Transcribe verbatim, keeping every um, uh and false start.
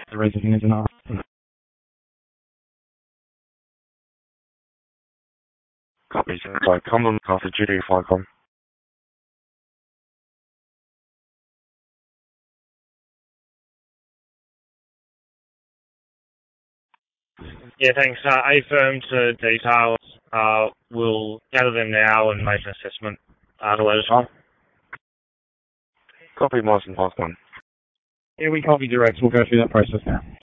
the resident is enough. Copy, sorry, Cumberland Castle, G D five com. Yeah, thanks. Uh, A firm to details. Uh, we'll gather them now and make an assessment uh, to let us know. Copy, Marsden Park one. Yeah, we copy direct. We'll go through that process now.